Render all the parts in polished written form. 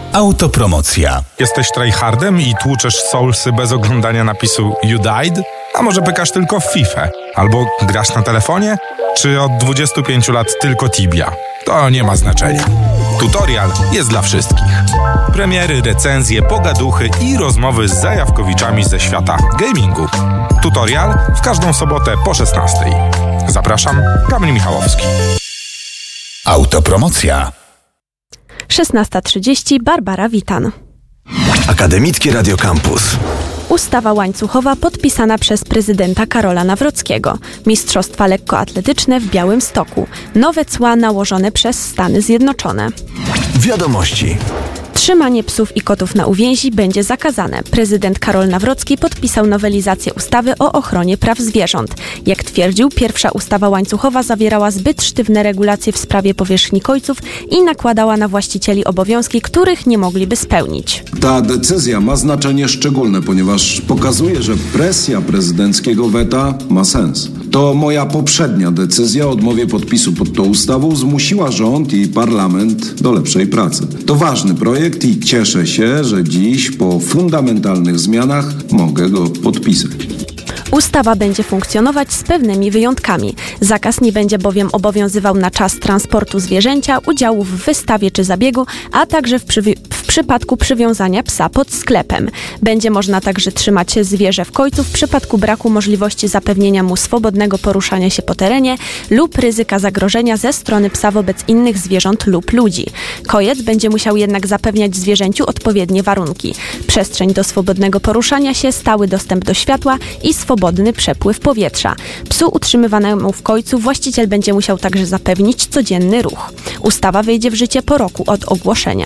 Autopromocja. Jesteś tryhardem i tłuczesz soulsy bez oglądania napisu You Died? A może pykasz tylko w FIFA? Albo grasz na telefonie? Czy od 25 lat tylko Tibia? To nie ma znaczenia. Tutorial jest dla wszystkich. Premiery, recenzje, pogaduchy i rozmowy z zajawkowiczami ze świata gamingu. Tutorial w każdą sobotę po 16. Zapraszam, Kamil Michałowski. Autopromocja. 16:30, Barbara Witan. Akademickie Radio Campus. Ustawa łańcuchowa podpisana przez prezydenta Karola Nawrockiego. Mistrzostwa lekkoatletyczne w Białymstoku. Nowe cła nałożone przez Stany Zjednoczone. Wiadomości. Trzymanie psów i kotów na uwięzi będzie zakazane. Prezydent Karol Nawrocki podpisał nowelizację ustawy o ochronie praw zwierząt. Jak twierdził, pierwsza ustawa łańcuchowa zawierała zbyt sztywne regulacje w sprawie powierzchni kojców i nakładała na właścicieli obowiązki, których nie mogliby spełnić. Ta decyzja ma znaczenie szczególne, ponieważ pokazuje, że presja prezydenckiego weta ma sens. To moja poprzednia decyzja o odmowie podpisu pod tą ustawą zmusiła rząd i parlament do lepszej pracy. To ważny projekt i cieszę się, że dziś po fundamentalnych zmianach mogę go podpisać. Ustawa będzie funkcjonować z pewnymi wyjątkami. Zakaz nie będzie bowiem obowiązywał na czas transportu zwierzęcia, udziału w wystawie czy zabiegu, a także w przypadku przywiązania psa pod sklepem. Będzie można także trzymać zwierzę w kojcu w przypadku braku możliwości zapewnienia mu swobodnego poruszania się po terenie lub ryzyka zagrożenia ze strony psa wobec innych zwierząt lub ludzi. Kojec będzie musiał jednak zapewniać zwierzęciu odpowiednie warunki. Przestrzeń do swobodnego poruszania się, stały dostęp do światła i swobodny przepływ powietrza. Psu utrzymywanemu w kojcu właściciel będzie musiał także zapewnić codzienny ruch. Ustawa wejdzie w życie po roku od ogłoszenia.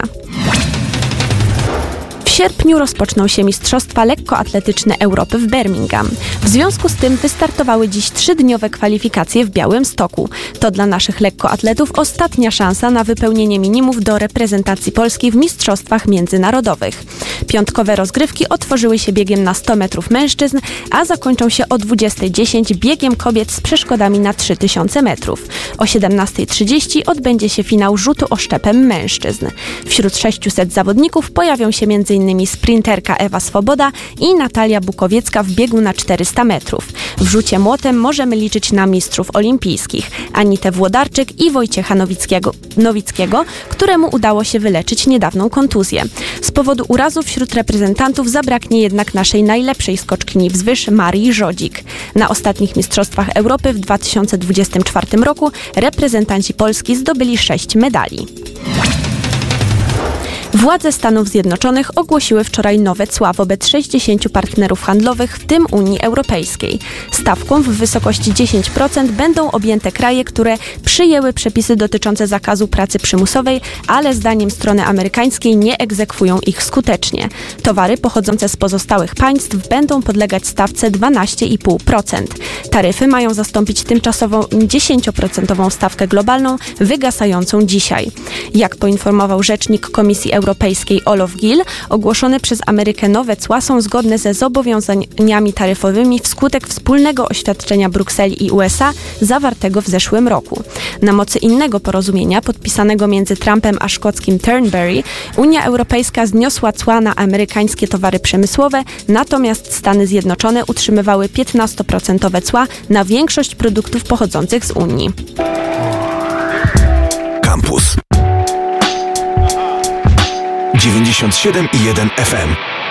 W sierpniu rozpoczną się Mistrzostwa Lekkoatletyczne Europy w Birmingham. W związku z tym wystartowały dziś 3-dniowe kwalifikacje w Białymstoku. To dla naszych lekkoatletów ostatnia szansa na wypełnienie minimów do reprezentacji Polski w mistrzostwach międzynarodowych. Piątkowe rozgrywki otworzyły się biegiem na 100 metrów mężczyzn, a zakończą się o 20:10 biegiem kobiet z przeszkodami na 3000 metrów. O 17:30 odbędzie się finał rzutu oszczepem mężczyzn. Wśród 600 zawodników pojawią się m.in. sprinterka Ewa Swoboda i Natalia Bukowiecka w biegu na 400 metrów. W rzucie młotem możemy liczyć na mistrzów olimpijskich Anitę Włodarczyk i Wojciecha Nowickiego, któremu udało się wyleczyć niedawną kontuzję. Z powodu urazu wśród reprezentantów zabraknie jednak naszej najlepszej skoczkini wzwyż Marii Żodzik. Na ostatnich Mistrzostwach Europy w 2024 roku reprezentanci Polski zdobyli 6 medali. Władze Stanów Zjednoczonych ogłosiły wczoraj nowe cła wobec 60 partnerów handlowych, w tym Unii Europejskiej. Stawką w wysokości 10% będą objęte kraje, które przyjęły przepisy dotyczące zakazu pracy przymusowej, ale zdaniem strony amerykańskiej nie egzekwują ich skutecznie. Towary pochodzące z pozostałych państw będą podlegać stawce 12,5%. Taryfy mają zastąpić tymczasową 10% stawkę globalną, wygasającą dzisiaj. Jak poinformował rzecznik Komisji Europejskiej Olof Gill, ogłoszone przez Amerykę nowe cła są zgodne ze zobowiązaniami taryfowymi wskutek wspólnego oświadczenia Brukseli i USA zawartego w zeszłym roku. Na mocy innego porozumienia podpisanego między Trumpem a szkockim Turnberry, Unia Europejska zniosła cła na amerykańskie towary przemysłowe, natomiast Stany Zjednoczone utrzymywały 15% cła na większość produktów pochodzących z Unii. Campus 97,1 FM.